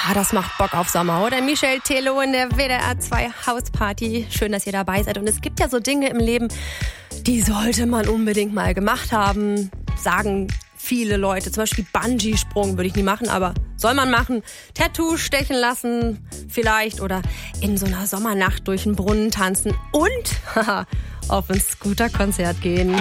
das macht Bock auf Sommer, oder? Michel Thelo in der WDR 2 Hausparty. Schön, dass ihr dabei seid. Und es gibt ja so Dinge im Leben, die sollte man unbedingt mal gemacht haben, sagen viele Leute. Zum Beispiel Bungee-Sprung würde ich nie machen, aber soll man machen. Tattoo stechen lassen vielleicht oder in so einer Sommernacht durch den Brunnen tanzen und auf ein Scooter-Konzert gehen.